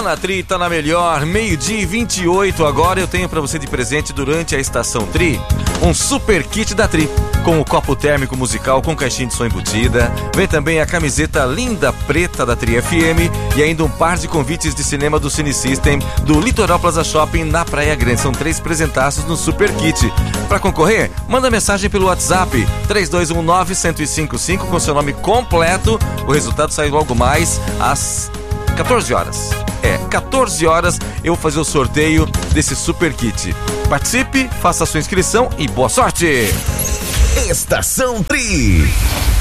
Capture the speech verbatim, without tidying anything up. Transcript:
na Tri, tá na melhor, meio-dia e vinte e oito. Agora eu tenho pra você de presente durante a estação Tri um super kit da Tri, com o copo térmico musical com caixinha de som embutida. Vem também a camiseta linda preta da Tri F M e ainda um par de convites de cinema do Cine System do Litoral Plaza Shopping na Praia Grande. São três presentaços no super kit. Para concorrer, manda mensagem pelo WhatsApp três dois um nove, um zero cinco cinco com seu nome completo. O resultado sai logo mais às quatorze horas. É, quatorze horas eu vou fazer o sorteio desse super kit. Participe, faça a sua inscrição e boa sorte! Estação Tri.